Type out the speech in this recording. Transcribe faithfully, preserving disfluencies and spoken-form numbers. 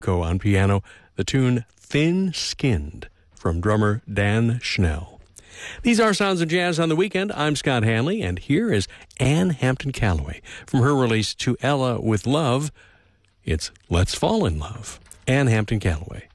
On piano, the tune Thin Skinned from drummer Dan Schnell. These are Sounds of Jazz on the Weekend. I'm Scott Hanley, and here is Ann Hampton Callaway from her release To Ella with Love. It's Let's Fall in Love. Ann Hampton Callaway.